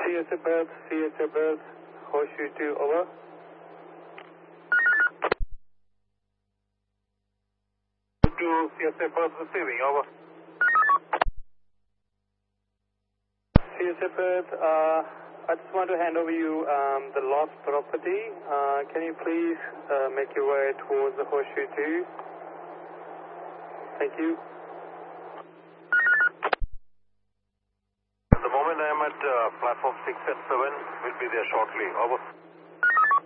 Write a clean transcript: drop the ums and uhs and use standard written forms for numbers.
CSA Bird, Horseshoe 2, over. To CSA Bird receiving, over. CSA Bird, I just want to hand over you the lost property. Can you please make your way towards the Horseshoe 2? Thank you. At the moment I am at platform 6 and 7. Will be there shortly. Over.